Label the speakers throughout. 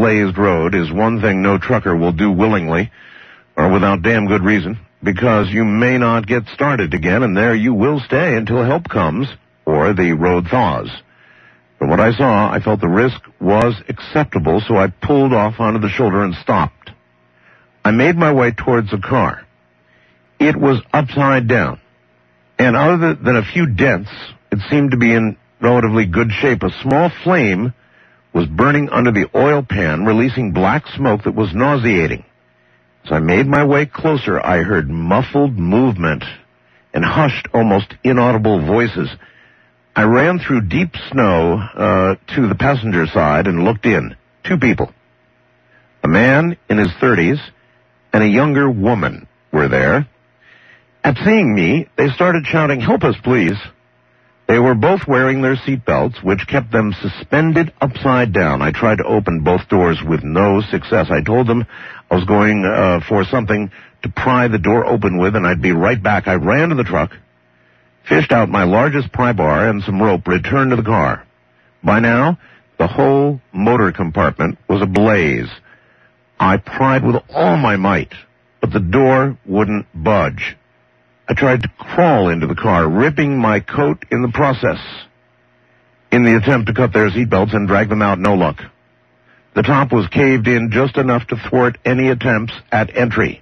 Speaker 1: blazed road is one thing no trucker will do willingly or without damn good reason, because you may not get started again, and there you will stay until help comes or the road thaws. From what I saw, I felt the risk was acceptable, so I pulled off onto the shoulder and stopped. I made my way towards the car. It was upside down, and other than a few dents, it seemed to be in relatively good shape. A small flame was burning under the oil pan, releasing black smoke that was nauseating. As I made my way closer, I heard muffled movement and hushed, almost inaudible voices. I ran through deep snow to the passenger side and looked in. 2 people. A man in his 30s and a younger woman were there. At seeing me, they started shouting, "Help us, please." They were both wearing their seatbelts, which kept them suspended upside down. I tried to open both doors with no success. I told them I was going for something to pry the door open with, and I'd be right back. I ran to the truck, fished out my largest pry bar and some rope, returned to the car. By now, the whole motor compartment was ablaze. I pried with all my might, but the door wouldn't budge. I tried to crawl into the car, ripping my coat in the process. In the attempt to cut their seatbelts and drag them out, no luck. The top was caved in just enough to thwart any attempts at entry.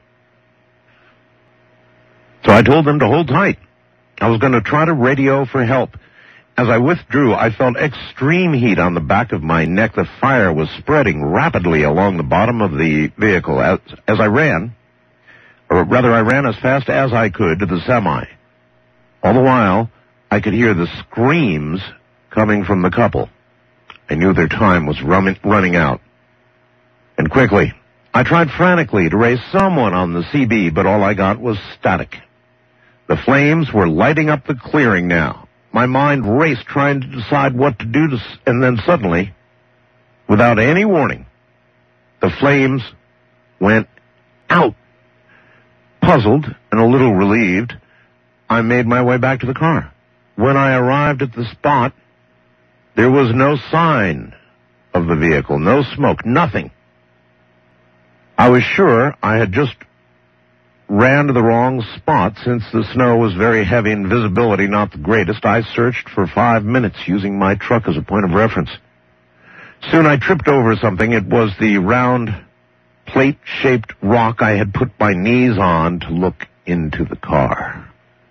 Speaker 1: So I told them to hold tight. I was going to try to radio for help. As I withdrew, I felt extreme heat on the back of my neck. The fire was spreading rapidly along the bottom of the vehicle. As I ran, or rather I ran as fast as I could to the semi. All the while, I could hear the screams coming from the couple. I knew their time was running out. And quickly, I tried frantically to raise someone on the CB, but all I got was static. The flames were lighting up the clearing now. My mind raced trying to decide what to do, and then suddenly, without any warning, the flames went out. Puzzled and a little relieved, I made my way back to the car. When I arrived at the spot, there was no sign of the vehicle, no smoke, nothing. I was sure I had just ran to the wrong spot since the snow was very heavy and visibility not the greatest. I searched for 5 minutes using my truck as a point of reference. Soon I tripped over something. It was the round plate-shaped rock I had put my knees on to look into the car.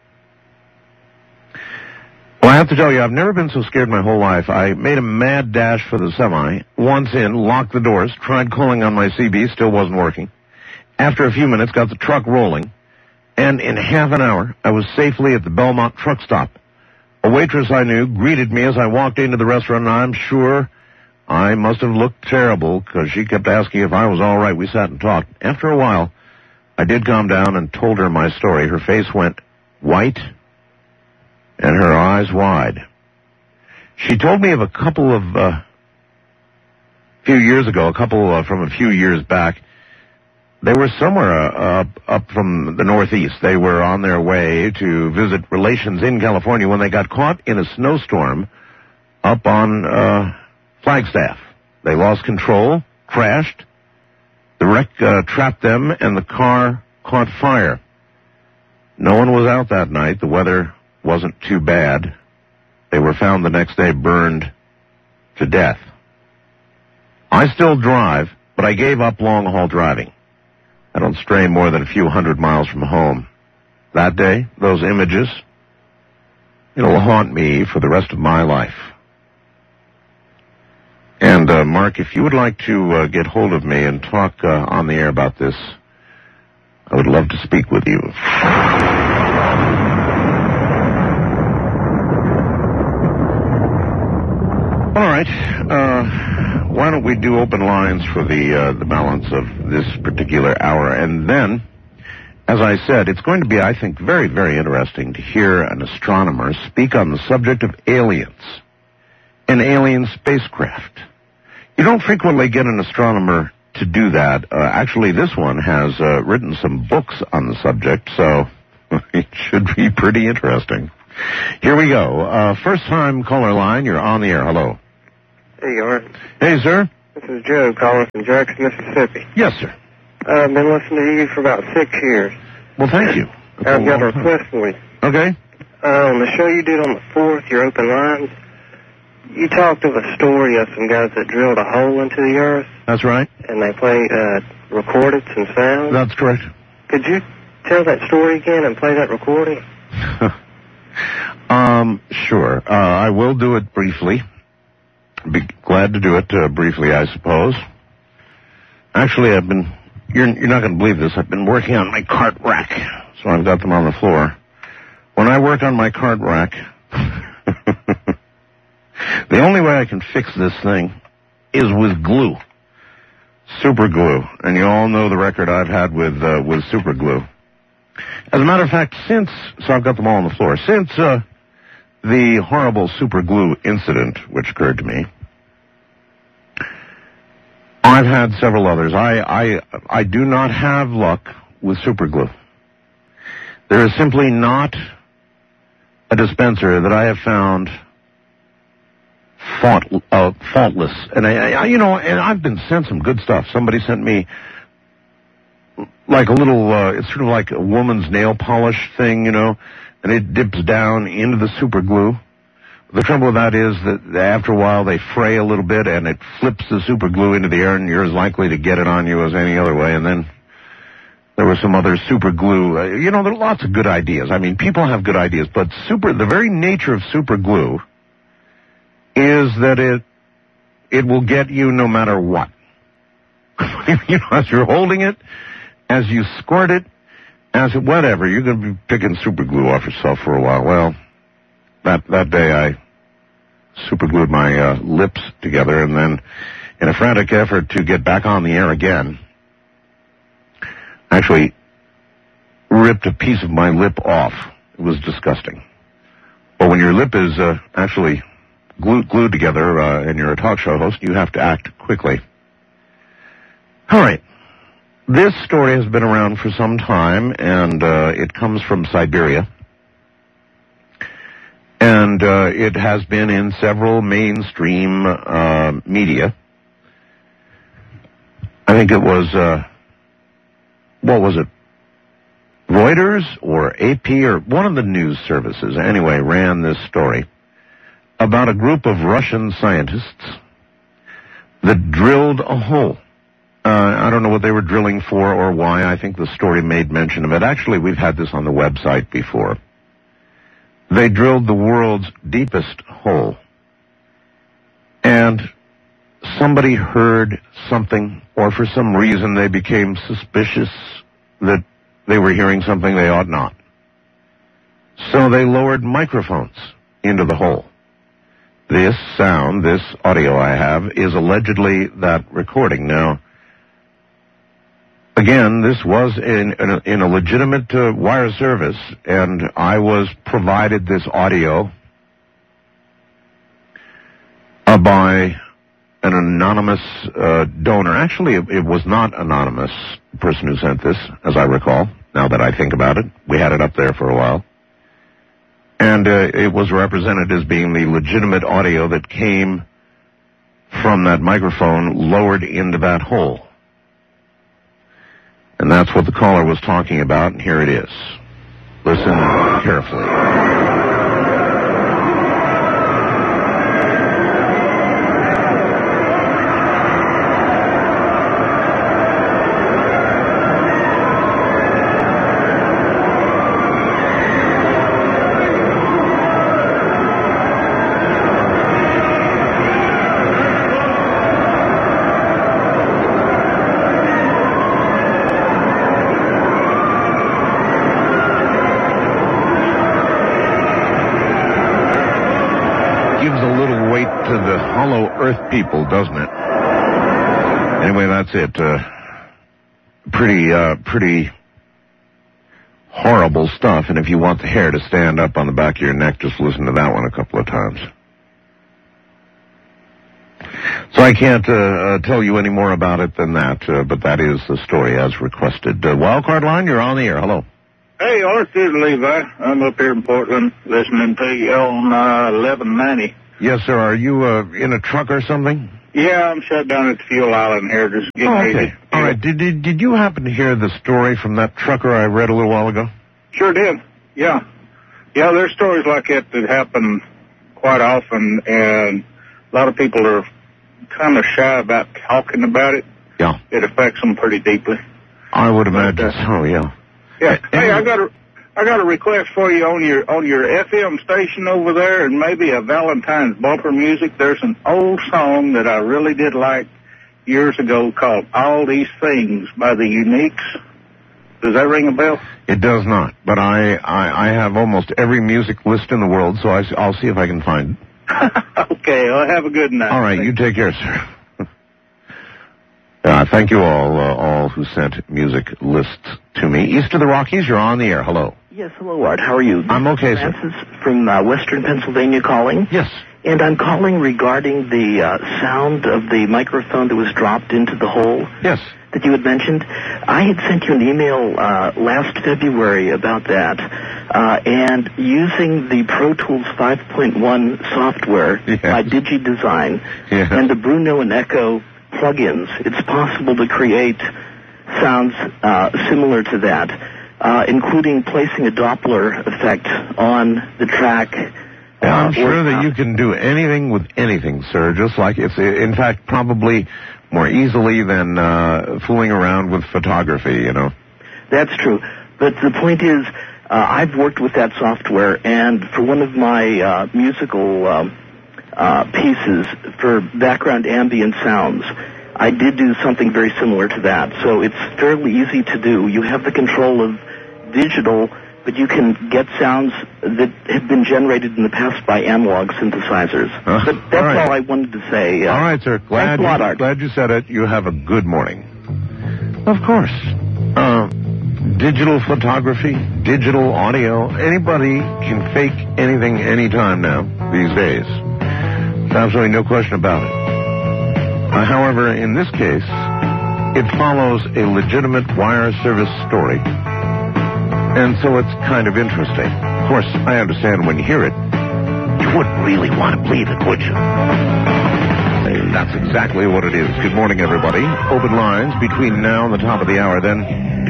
Speaker 1: Well, I have to tell you, I've never been so scared in my whole life. I made a mad dash for the semi. Once in, locked the doors, tried calling on my CB, still wasn't working. After a few minutes, got the truck rolling, and in half an hour, I was safely at the Belmont truck stop. A waitress I knew greeted me as I walked into the restaurant, and I'm sure I must have looked terrible because she kept asking if I was all right. We sat and talked. After a while, I did calm down and told her my story. Her face went white and her eyes wide. She told me of a couple of few years ago, from a few years back. They were somewhere up from the Northeast. They were on their way to visit relations in California when they got caught in a snowstorm up on Flagstaff. They lost control, crashed. The wreck trapped them, and the car caught fire. No one was out that night. The weather wasn't too bad. They were found the next day burned to death. I still drive, but I gave up long-haul driving. I don't stray more than a few hundred miles from home. That day, those images, it'll haunt me for the rest of my life. And, Mark, if you would like to get hold of me and talk on the air about this, I would love to speak with you. All right. Why don't we do open lines for the balance of this particular hour? And then, as I said, it's going to be, I think, very, very interesting to hear an astronomer speak on the subject of aliens and alien spacecraft. You don't frequently get an astronomer to do that. Actually, this one has written some books on the subject, so it should be pretty interesting. Here we go. First-time caller line, you're on the air. Hello.
Speaker 2: Hey, Art.
Speaker 1: Hey, sir.
Speaker 2: This is Joe calling from Jackson, Mississippi.
Speaker 1: Yes, sir.
Speaker 2: I've been listening to you for about 6 years.
Speaker 1: Well, thank you.
Speaker 2: I've got a request for you.
Speaker 1: Okay.
Speaker 2: On the show you did on the 4th, your open lines, you talked of a story of some guys that drilled a hole into the earth.
Speaker 1: That's right.
Speaker 2: And they played, recorded some sounds.
Speaker 1: That's correct.
Speaker 2: Could you tell that story again and play that recording?
Speaker 1: Sure. I will do it briefly. Be glad to do it briefly, I suppose. Actually, you're not going to believe this, I've been working on my cart rack, so I've got them on the floor. When I work on my cart rack, the only way I can fix this thing is with glue. Super glue. And you all know the record I've had with super glue. As a matter of fact, so I've got them all on the floor, since the horrible super glue incident which occurred to me, I've had several others. I do not have luck with super glue. There is simply not a dispenser that I have found faultless. And and I've been sent some good stuff. Somebody sent me like a little, it's sort of like a woman's nail polish thing, and it dips down into the super glue. The trouble with that is that after a while they fray a little bit and it flips the super glue into the air and you're as likely to get it on you as any other way. And then there was some other super glue. There are lots of good ideas. I mean, people have good ideas, but the very nature of super glue is that it will get you no matter what. As you're holding it, as you squirt it, whatever, you're going to be picking super glue off yourself for a while. Well, that day I super glued my lips together, and then in a frantic effort to get back on the air again, actually ripped a piece of my lip off. It was disgusting. But when your lip is actually glued together and you're a talk show host, you have to act quickly. All right. This story has been around for some time, and it comes from Siberia. And it has been in several mainstream media. I think it was, what was it? Reuters or AP or one of the news services, anyway, ran this story about a group of Russian scientists that drilled a hole. I don't know what they were drilling for or why. I think the story made mention of it. Actually, we've had this on the website before. They drilled the world's deepest hole. And somebody heard something, or for some reason they became suspicious that they were hearing something they ought not. So they lowered microphones into the hole. This sound, this audio I have, is allegedly that recording. Now, again, this was in a legitimate wire service, and I was provided this audio by an anonymous donor. Actually, it was not anonymous, the person who sent this, as I recall, now that I think about it. We had it up there for a while. And it was represented as being the legitimate audio that came from that microphone lowered into that hole. And that's what the caller was talking about, and here it is. Listen carefully. Hollow Earth people, doesn't it? Anyway, that's it. Pretty horrible stuff. And if you want the hair to stand up on the back of your neck, just listen to that one a couple of times. So I can't tell you any more about it than that, but that is the story as requested. Wildcard Line, you're on the air. Hello.
Speaker 3: Hey, Art, this is Levi. I'm up here in Portland listening to you on 1190.
Speaker 1: Yes, sir. Are you in a truck or something?
Speaker 3: Yeah, I'm shut down at the Fuel Island here, just getting ready.
Speaker 1: Okay. All right. Did you happen to hear the story from that trucker I read a little while ago?
Speaker 3: Sure did. Yeah. Yeah, there's stories like that happen quite often, and a lot of people are kind of shy about talking about it.
Speaker 1: Yeah.
Speaker 3: It affects them pretty deeply.
Speaker 1: I would imagine so, yeah.
Speaker 3: Yeah. Hey, I got a request for you on your FM station over there, and maybe a Valentine's bumper music. There's an old song that I really did like years ago called All These Things by the Uniques. Does that ring a bell?
Speaker 1: It does not, but I have almost every music list in the world, so I'll see if I can find it.
Speaker 3: Okay, well, have a good night.
Speaker 1: All right, you take care, sir. Thank you all who sent music lists to me. East of the Rockies, you're on the air. Hello.
Speaker 4: Yes, hello, Art. How are you?
Speaker 1: I'm okay, sir.
Speaker 4: Francis from Western Pennsylvania calling.
Speaker 1: Yes.
Speaker 4: And I'm calling regarding the sound of the microphone that was dropped into the hole.
Speaker 1: Yes.
Speaker 4: That you had mentioned. I had sent you an email last February about that, and using the Pro Tools 5.1 software by DigiDesign and the Bruno and Echo plugins, it's possible to create sounds similar to that, including placing a Doppler effect on the track.
Speaker 1: Yeah, I'm sure that you can do anything with anything, sir, just like it's, in fact, probably more easily than fooling around with photography, you know.
Speaker 4: That's true. But the point is, I've worked with that software, and for one of my musical pieces for background ambient sounds, I did do something very similar to that. So it's fairly easy to do. You have the control of digital, but you can get sounds that have been generated in the past by analog synthesizers. But that's all I wanted to say.
Speaker 1: All right, sir. Glad you said it. You have a good morning. Of course. Digital photography, digital audio, anybody can fake anything anytime now these days. There's absolutely no question about it. However, in this case, it follows a legitimate wire service story. And so it's kind of interesting. Of course, I understand when you hear it, you wouldn't really want to believe it, would you? That's exactly what it is. Good morning, everybody. Open lines between now and the top of the hour, then.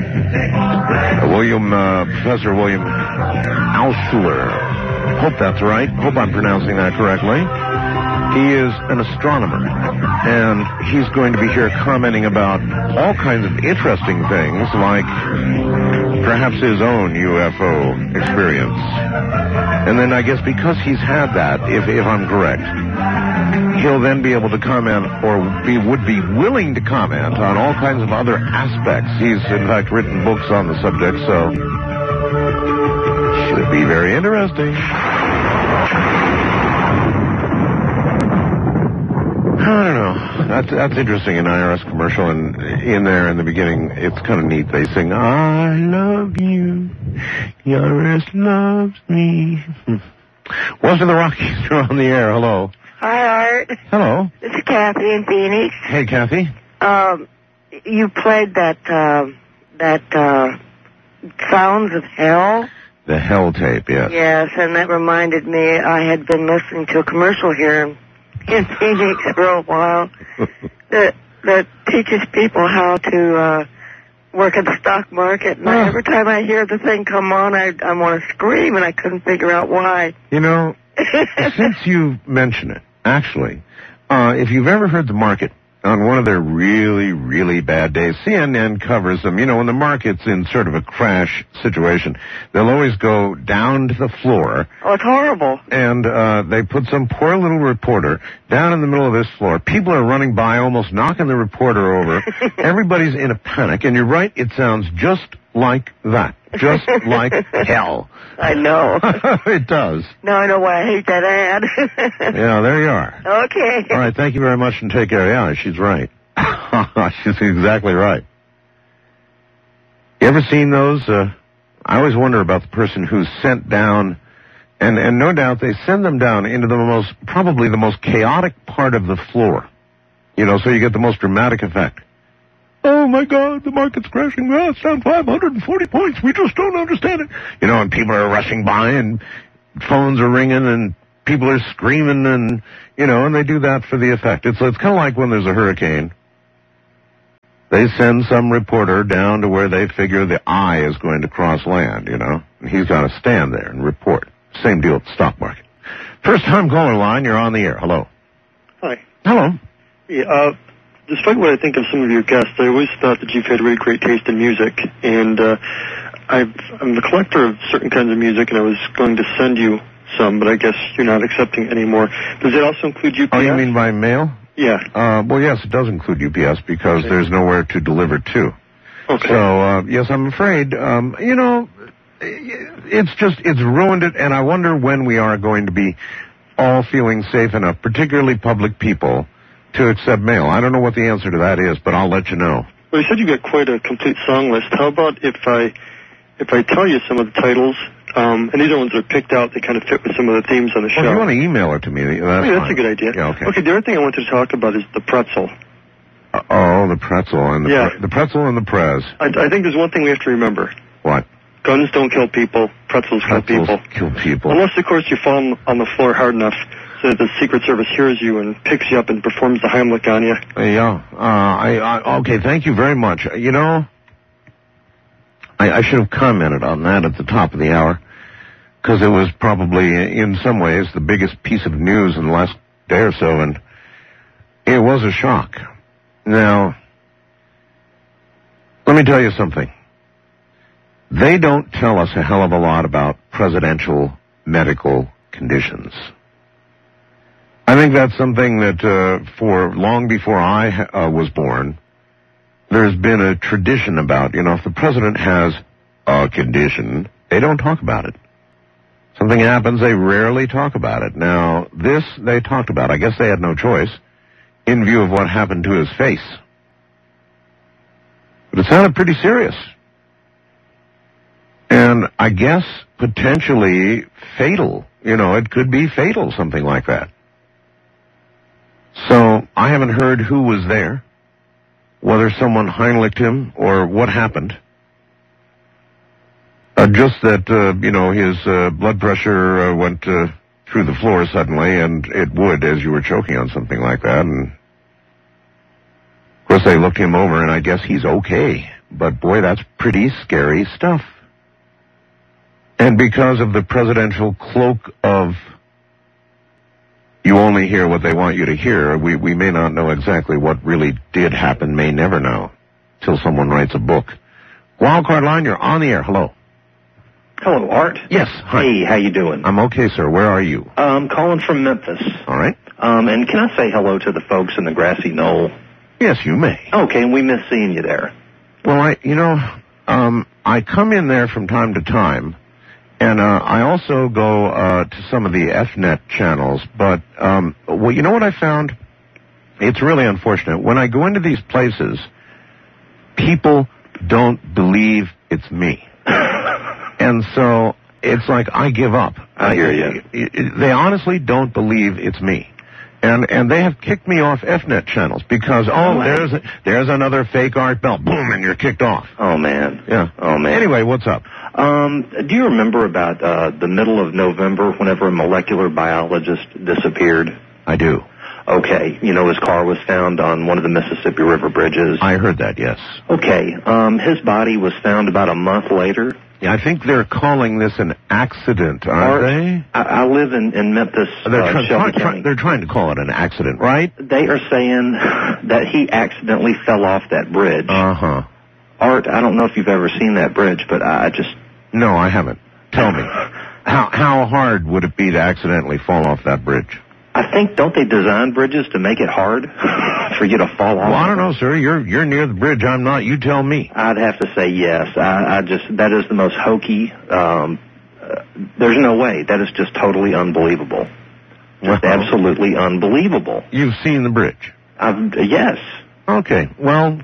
Speaker 1: Professor William Alschuler. Hope that's right. Hope I'm pronouncing that correctly. He is an astronomer, and he's going to be here commenting about all kinds of interesting things, like perhaps his own UFO experience. And then I guess because he's had that, if I'm correct, he'll then be able to comment, or would be willing to comment on all kinds of other aspects. He's, in fact, written books on the subject, so should be very interesting. I don't know. That's interesting, an IRS commercial, and in there in the beginning, it's kind of neat. They sing, I love you, the IRS loves me. West of the Rockies, you're on the air. Hello.
Speaker 5: Hi, Art.
Speaker 1: Hello.
Speaker 5: This is Kathy in Phoenix.
Speaker 1: Hey, Kathy.
Speaker 5: You played that Sounds of Hell?
Speaker 1: The Hell tape, yes.
Speaker 5: Yes, and that reminded me, I had been listening to a commercial here in Phoenix for a while that teaches people how to work in the stock market. And every time I hear the thing come on, I want to scream, and I couldn't figure out why.
Speaker 1: You know, since you mention it, actually, if you've ever heard the market on one of their really, really bad days, CNN covers them. You know, when the market's in sort of a crash situation, they'll always go down to the floor.
Speaker 5: Oh, it's horrible.
Speaker 1: And they put some poor little reporter down in the middle of this floor. People are running by, almost knocking the reporter over. Everybody's in a panic. And you're right, it sounds just like that. Just like hell.
Speaker 5: I know.
Speaker 1: It does.
Speaker 5: Now I know why I hate that ad.
Speaker 1: Yeah, there you are.
Speaker 5: Okay.
Speaker 1: All right, thank you very much, and take care. Yeah, she's right. She's exactly right. You ever seen those? I always wonder about the person who's sent down, and no doubt they send them down into probably the most chaotic part of the floor. You know, so you get the most dramatic effect. Oh, my God, the market's crashing. Well, it's down 540 points. We just don't understand it. You know, and people are rushing by, and phones are ringing, and people are screaming and, and they do that for the effect. It's kind of like when there's a hurricane. They send some reporter down to where they figure the eye is going to cross land, and he's got to stand there and report. Same deal with the stock market. First time caller line, you're on the air. Hello.
Speaker 6: Hi.
Speaker 1: Hello.
Speaker 6: Yeah, despite what I think of some of your guests, I always thought that you've had really great taste in music, and I'm the collector of certain kinds of music, and I was going to send you some, but I guess you're not accepting anymore. Does it also include UPS?
Speaker 1: Oh, you mean by mail?
Speaker 6: Yeah.
Speaker 1: Well, yes, it does include UPS because there's nowhere to deliver to.
Speaker 6: Okay.
Speaker 1: So, yes, I'm afraid, it's ruined it, and I wonder when we are going to be all feeling safe enough, particularly public people, to accept mail. I don't know what the answer to that is, but I'll let you know.
Speaker 6: Well, you said you got quite a complete song list. How about if I tell you some of the titles, and these are ones that are picked out, they kind of fit with some of the themes on the show.
Speaker 1: Well, if you want to email it to me,
Speaker 6: that's a good idea.
Speaker 1: Yeah, okay.
Speaker 6: Okay, the other thing I wanted to talk about is the pretzel.
Speaker 1: The pretzel and the pretzel and the prez.
Speaker 6: I think there's one thing we have to remember.
Speaker 1: What?
Speaker 6: Guns don't kill people. Pretzels kill people. Unless, of course, you fall on the floor hard enough so that the Secret Service hears you and picks you up and performs the Heimlich on you.
Speaker 1: Yeah. Okay, thank you very much. I should have commented on that at the top of the hour, because it was probably, in some ways, the biggest piece of news in the last day or so, and it was a shock. Now, let me tell you something. They don't tell us a hell of a lot about presidential medical conditions. I think that's something that, for long before I was born, there's been a tradition about, if the president has a condition, they don't talk about it. Something happens, they rarely talk about it. Now, this they talked about. I guess they had no choice in view of what happened to his face. But it sounded pretty serious. And I guess potentially fatal. It could be fatal, something like that. So I haven't heard who was there, whether someone Heimlich'd him or what happened. Just that, his blood pressure went through the floor suddenly, and it would as you were choking on something like that. And of course they looked him over, and I guess he's okay. But boy, that's pretty scary stuff. And because of the presidential cloak of you only hear what they want you to hear, we may not know exactly what really did happen, may never know, till someone writes a book. Wildcard line, you're on the air. Hello.
Speaker 7: Hello, Art.
Speaker 1: Yes. Hi.
Speaker 7: Hey, how you doing?
Speaker 1: I'm okay, sir. Where are you?
Speaker 7: Calling from Memphis.
Speaker 1: All right.
Speaker 7: And can I say hello to the folks in the grassy knoll?
Speaker 1: Yes, you may.
Speaker 7: Okay, and we miss seeing you there.
Speaker 1: Well, I come in there from time to time, and I also go to some of the FNet channels. But, you know what I found? It's really unfortunate. When I go into these places, people don't believe it's me. And so it's like I give up.
Speaker 7: I hear you.
Speaker 1: They honestly don't believe it's me. And they have kicked me off FNet channels because, there's another fake Art Bell. Boom, and you're kicked off.
Speaker 7: Oh, man.
Speaker 1: Yeah.
Speaker 7: Oh, man.
Speaker 1: Anyway, what's up?
Speaker 7: Do you remember about the middle of November whenever a molecular biologist disappeared?
Speaker 1: I do.
Speaker 7: Okay. His car was found on one of the Mississippi River bridges.
Speaker 1: I heard that, yes.
Speaker 7: Okay. His body was found about a month later.
Speaker 1: Yeah, I think they're calling this an accident, aren't they?
Speaker 7: I live in Memphis, Shelby County.
Speaker 1: They're trying to call it an accident, right?
Speaker 7: They are saying that he accidentally fell off that bridge.
Speaker 1: Uh-huh.
Speaker 7: Art, I don't know if you've ever seen that bridge, but
Speaker 1: No, I haven't. Tell me. How hard would it be to accidentally fall off that bridge?
Speaker 7: I think, don't they design bridges to make it hard for you to fall off?
Speaker 1: Well, I don't know, sir. You're near the bridge. I'm not. You tell me.
Speaker 7: I'd have to say yes. That is the most hokey. There's no way. That is just totally unbelievable. Just absolutely unbelievable.
Speaker 1: You've seen the bridge?
Speaker 7: Yes.
Speaker 1: Okay. Well,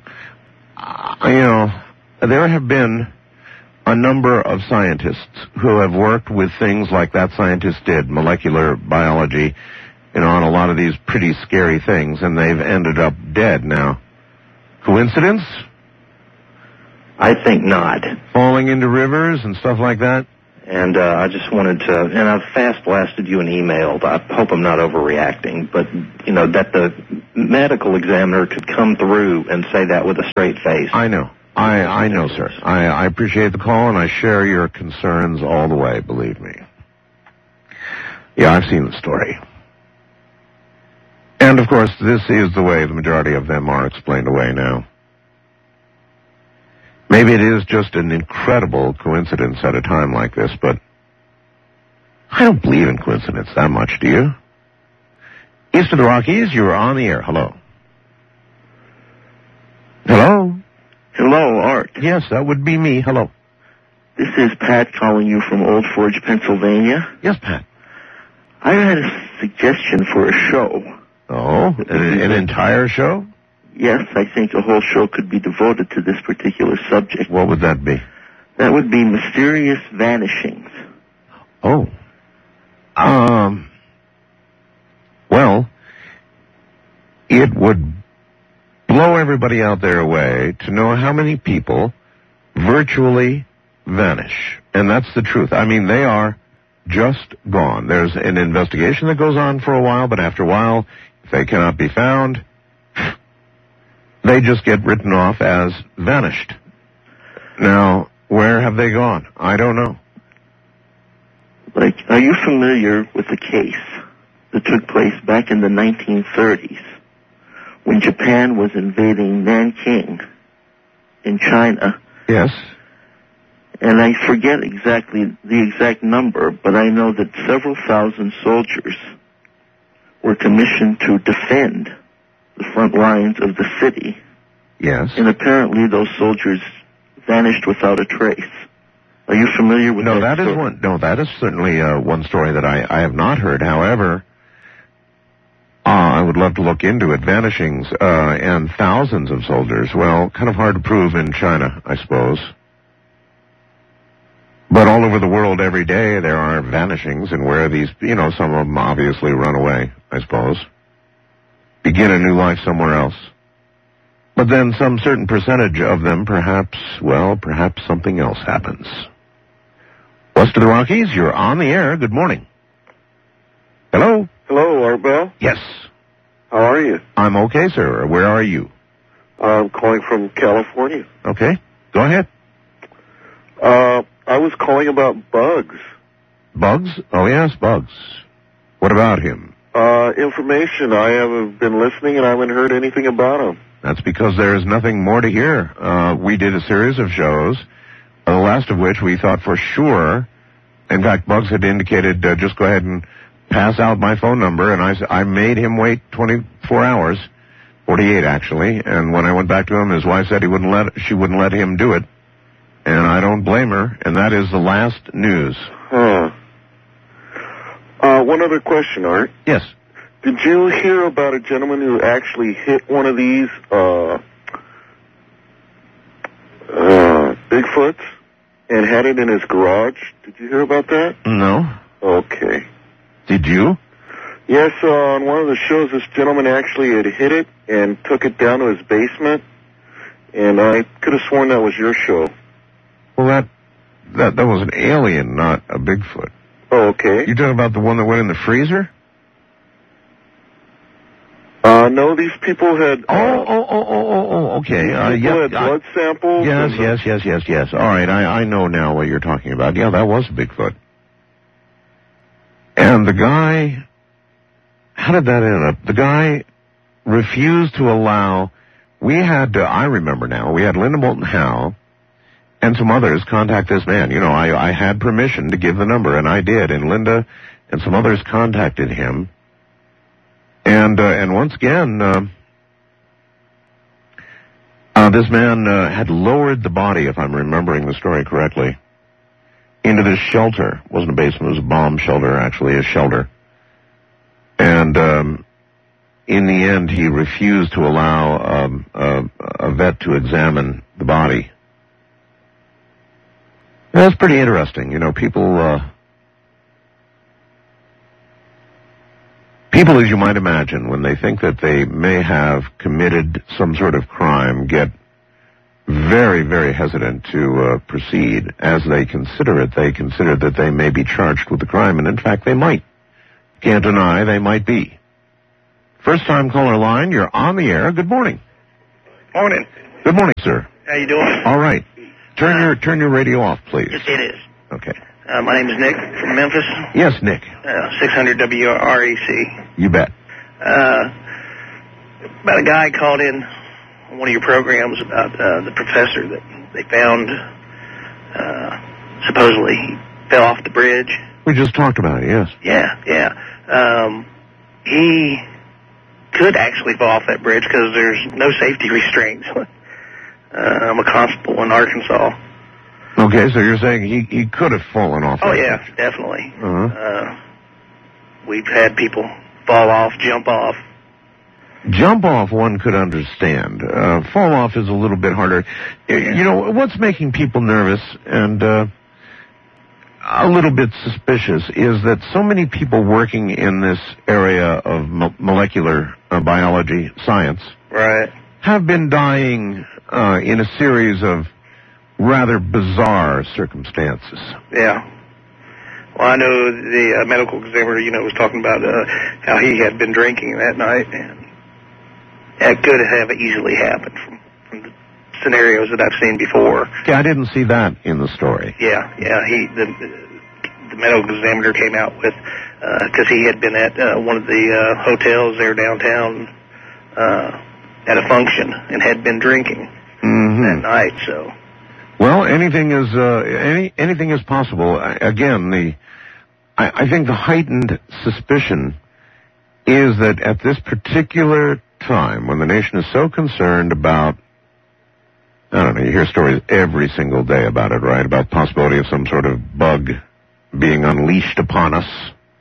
Speaker 1: there have been a number of scientists who have worked with things like that scientist did, molecular biology, on a lot of these pretty scary things, and they've ended up dead now. Coincidence?
Speaker 7: I think not.
Speaker 1: Falling into rivers and stuff like that?
Speaker 7: And I just wanted to, and I've fast blasted you an email. I hope I'm not overreacting, but, you know, that the medical examiner could come through and say that with a straight face.
Speaker 1: I know. I know, sir. I appreciate the call, and I share your concerns all the way, believe me. Yeah, I've seen the story. And, of course, this is the way the majority of them are explained away now. Maybe it is just an incredible coincidence at a time like this, but I don't believe in coincidence that much, do you? East of the Rockies, you're on the air. Hello. Hello?
Speaker 8: Hello, Art.
Speaker 1: Yes, that would be me. Hello.
Speaker 8: This is Pat calling you from Old Forge, Pennsylvania.
Speaker 1: Yes, Pat.
Speaker 8: I had a suggestion for a show.
Speaker 1: Oh, an entire show?
Speaker 8: Yes, I think a whole show could be devoted to this particular subject.
Speaker 1: What would that be?
Speaker 8: That would be mysterious vanishings.
Speaker 1: Oh. Well, it would blow everybody out there away to know how many people virtually vanish. And that's the truth. I mean, they are just gone. There's an investigation that goes on for a while, but after a while, if they cannot be found, they just get written off as vanished. Now, where have they gone? I don't know.
Speaker 8: Like, are you familiar with the case that took place back in the 1930s when Japan was invading Nanking in China?
Speaker 1: Yes.
Speaker 8: And I forget exactly the exact number, but I know that several thousand soldiers were commissioned to defend the front lines of the city.
Speaker 1: Yes.
Speaker 8: And apparently those soldiers vanished without a trace. Are you familiar with that
Speaker 1: story? That is certainly one story that I have not heard. However, I would love to look into it. Vanishings and thousands of soldiers. Well, kind of hard to prove in China, I suppose. But all over the world every day there are vanishings, and where these, some of them obviously run away, I suppose. Begin a new life somewhere else. But then some certain percentage of them, perhaps something else happens. West of the Rockies, you're on the air. Good morning. Hello?
Speaker 9: Hello, Art Bell?
Speaker 1: Yes.
Speaker 9: How are you?
Speaker 1: I'm okay, sir. Where are you?
Speaker 9: I'm calling from California.
Speaker 1: Okay. Go ahead.
Speaker 9: I was calling about Bugs.
Speaker 1: Bugs? Oh, yes, Bugs. What about him?
Speaker 9: Information. I haven't been listening and I haven't heard anything about him.
Speaker 1: That's because there is nothing more to hear. We did a series of shows, the last of which we thought for sure, in fact, Bugs had indicated, just go ahead and pass out my phone number, and I made him wait 24 hours, 48 actually, and when I went back to him, his wife said she wouldn't let him do it, and I don't blame her, and that is the last news.
Speaker 9: Huh. One other question, Art.
Speaker 1: Yes.
Speaker 9: Did you hear about a gentleman who actually hit one of these Bigfoots and had it in his garage? Did you hear about that?
Speaker 1: No.
Speaker 9: Okay.
Speaker 1: Did you?
Speaker 9: Yes, on one of the shows, this gentleman actually had hit it and took it down to his basement, and I could have sworn that was your show.
Speaker 1: Well, that was an alien, not a Bigfoot.
Speaker 9: Oh, okay.
Speaker 1: You talking about the one that went in the freezer?
Speaker 9: No, these people had...
Speaker 1: okay.
Speaker 9: People had blood samples.
Speaker 1: Yes. All right, I know now what you're talking about. Yeah, that was a Bigfoot. And the guy... How did that end up? The guy refused to allow... I remember now, we had Linda Moulton Howe and some others contact this man. I had permission to give the number, and I did, and Linda and some others contacted him. And once again, this man had lowered the body, if I'm remembering the story correctly, into this shelter. It wasn't a basement, it was a bomb shelter, actually, a shelter. And in the end, he refused to allow a vet to examine the body. And that's pretty interesting. People, as you might imagine, when they think that they may have committed some sort of crime, get very, very hesitant to proceed. As they consider it, they consider that they may be charged with a crime, and in fact they might. Can't deny they might be. First time caller line, you're on the air. Good morning.
Speaker 10: Morning.
Speaker 1: Good morning, sir.
Speaker 10: How you doing?
Speaker 1: All right. Turn your radio off, please.
Speaker 10: It is.
Speaker 1: Okay.
Speaker 10: My name is Nick from Memphis.
Speaker 1: Yes, Nick.
Speaker 10: 600 WREC.
Speaker 1: You bet.
Speaker 10: About a guy called in on one of your programs about the professor that they found supposedly he fell off the bridge.
Speaker 1: We just talked about it, yes.
Speaker 10: Yeah. He could actually fall off that bridge because there's no safety restraints. I'm a constable in Arkansas.
Speaker 1: Okay, so you're saying he could have fallen off.
Speaker 10: Oh, yeah, definitely.
Speaker 1: Uh-huh.
Speaker 10: We've had people fall off, jump off.
Speaker 1: Jump off, one could understand. Fall off is a little bit harder.
Speaker 10: Yeah.
Speaker 1: You know, what's making people nervous and a little bit suspicious is that so many people working in this area of molecular biology science
Speaker 10: Right.
Speaker 1: have been dying in a series of rather bizarre circumstances.
Speaker 10: Yeah. Well, I know the medical examiner, was talking about how he had been drinking that night, and that could have easily happened from the scenarios that I've seen before.
Speaker 1: Yeah, I didn't see that in the story.
Speaker 10: Yeah. The medical examiner came out with, because he had been at one of the hotels there downtown at a function and had been drinking that night, so.
Speaker 1: Well, anything is possible. Again, I think the heightened suspicion is that at this particular time, when the nation is so concerned about, I don't know, you hear stories every single day about it, right? About the possibility of some sort of bug being unleashed upon us.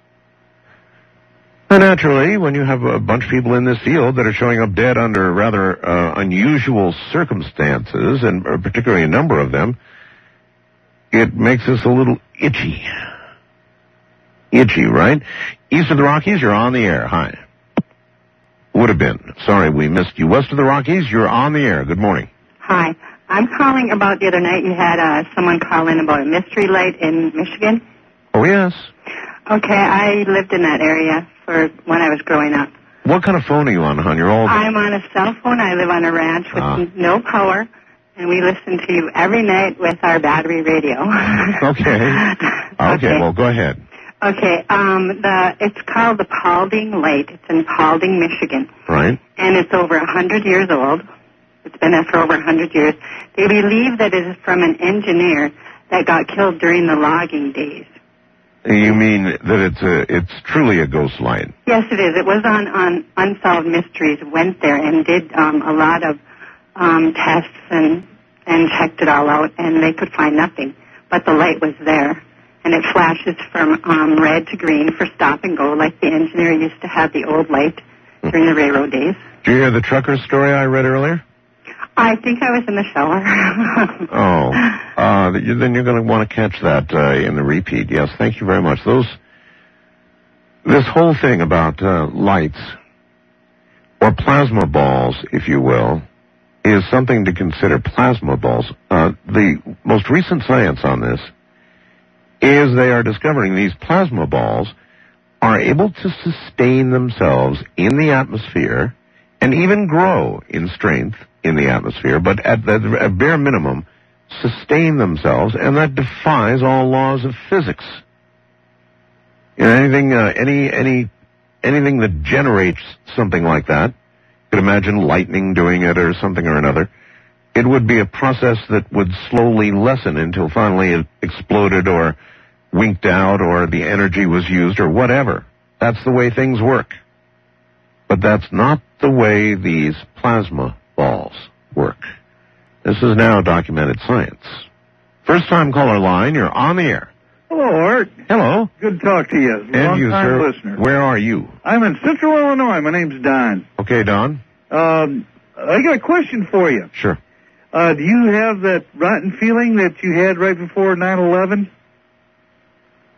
Speaker 1: And naturally, when you have a bunch of people in this field that are showing up dead under rather unusual circumstances, and particularly a number of them, it makes us a little itchy. Itchy, right? East of the Rockies, you're on the air. Hi. Would have been. Sorry, we missed you. West of the Rockies, you're on the air. Good morning.
Speaker 11: Hi. I'm calling about the other night you had someone call in about a mystery light in Michigan.
Speaker 1: Oh, yes.
Speaker 11: Okay, I lived in that area for when I was growing up.
Speaker 1: What kind of phone are you on, hon? You're old.
Speaker 11: I'm on a cell phone. I live on a ranch with no power, and we listen to you every night with our battery radio.
Speaker 1: Okay, well, go ahead.
Speaker 11: Okay, it's called the Paulding Light. It's in Paulding, Michigan.
Speaker 1: Right.
Speaker 11: And it's over 100 years old. It's been there for over 100 years. They believe that it is from an engineer that got killed during the logging days.
Speaker 1: You mean that it's truly a ghost light?
Speaker 11: Yes, it is. It was on Unsolved Mysteries, went there and did a lot of tests and checked it all out, and they could find nothing. But the light was there, and it flashes from red to green for stop and go, like the engineer used to have the old light during the railroad days.
Speaker 1: Did you hear the trucker story I read earlier?
Speaker 11: I think I was in the shower.
Speaker 1: Then you're going to want to catch that in the repeat. Yes, thank you very much. This whole thing about lights, or plasma balls, if you will, is something to consider. Plasma balls. The most recent science on this is they are discovering these plasma balls are able to sustain themselves in the atmosphere and even grow in strength in the atmosphere, but at the bare minimum, sustain themselves, and that defies all laws of physics. You know, anything that generates something like that, you could imagine lightning doing it or something or another, it would be a process that would slowly lessen until finally it exploded or winked out or the energy was used or whatever. That's the way things work. But that's not the way these plasma balls work. This is now documented science. First time caller line, you're on the air.
Speaker 3: Hello, Art.
Speaker 1: Hello.
Speaker 3: Good to talk to you.
Speaker 1: And you,
Speaker 3: Long-time
Speaker 1: sir.
Speaker 3: listener.
Speaker 1: Where are you?
Speaker 3: I'm in Central Illinois. My name's Don.
Speaker 1: Okay, Don.
Speaker 3: I got a question for you.
Speaker 1: Sure.
Speaker 3: Do you have that rotten feeling that you had right before 9/11?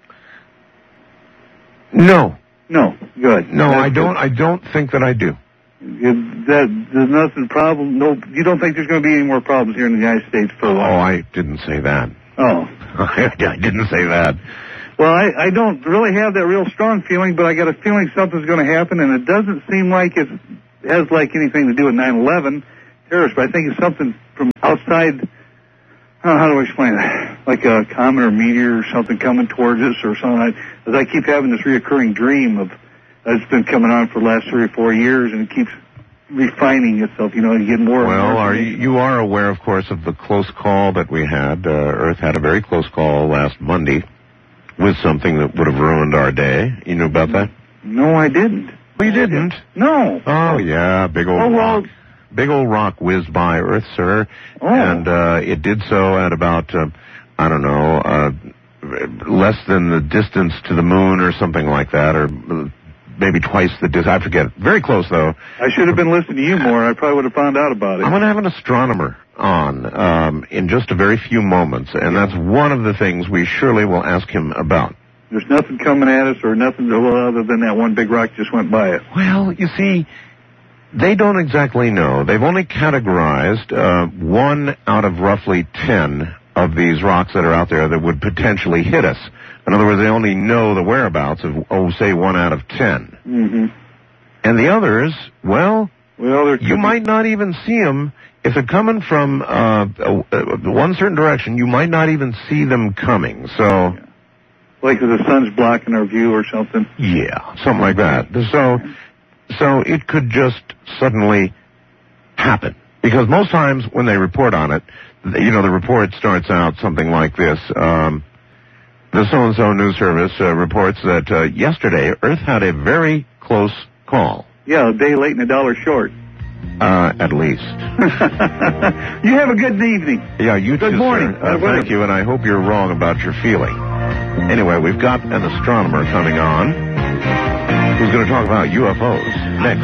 Speaker 1: No.
Speaker 3: No. Good.
Speaker 1: No,
Speaker 3: That's
Speaker 1: I don't.
Speaker 3: good.
Speaker 1: I don't think that I do.
Speaker 3: There's nothing problem. No, you don't think there's going to be any more problems here in the United States for a while?
Speaker 1: Oh, I didn't say that.
Speaker 3: Oh.
Speaker 1: I didn't say that.
Speaker 3: Well, I don't really have that real strong feeling, but I got a feeling something's going to happen, and it doesn't seem like it has like anything to do with 9/11 terrorists, but I think it's something from outside. How do I explain it? Like a comet or meteor or something coming towards us or something. As I keep having this reoccurring dream of it's been coming on for the last 3 or 4 years, and it keeps refining itself. You know, you get more.
Speaker 1: Well, you are aware, of course, of the close call that we had. Earth had a very close call last Monday with something that would have ruined our day. You knew about that?
Speaker 3: No, I didn't.
Speaker 1: Well, you didn't?
Speaker 3: No.
Speaker 1: Oh, yeah, big old rock. Big old rock whizzed by Earth, sir.
Speaker 3: Oh.
Speaker 1: And it did so at about, less than the distance to the moon or something like that, or maybe twice the distance. I forget. Very close, though.
Speaker 3: I should have been listening to you more. I probably would have found out about it.
Speaker 1: I'm going to have an astronomer on in just a very few moments, and that's one of the things we surely will ask him about.
Speaker 3: There's nothing coming at us or nothing other than that one big rock just went by it.
Speaker 1: Well, you see, they don't exactly know. They've only categorized 1 out of roughly 10 of these rocks that are out there that would potentially hit us. In other words, they only know the whereabouts of, say, 1 out of 10.
Speaker 3: Mm-hmm.
Speaker 1: And the others, well you might not even see them. If they're coming from one certain direction, you might not even see them coming. So,
Speaker 3: like if the sun's blocking our view or something.
Speaker 1: Yeah, something like that. So it could just suddenly happen. Because most times when they report on it, the report starts out something like this. The so-and-so news service reports that yesterday Earth had a very close call.
Speaker 3: Yeah, a day late and $1 short.
Speaker 1: At least.
Speaker 3: You have a good evening.
Speaker 1: Yeah, you too,
Speaker 3: Good morning.
Speaker 1: Thank you, and I hope you're wrong about your feeling. Anyway, we've got an astronomer coming on who's going to talk about UFOs next.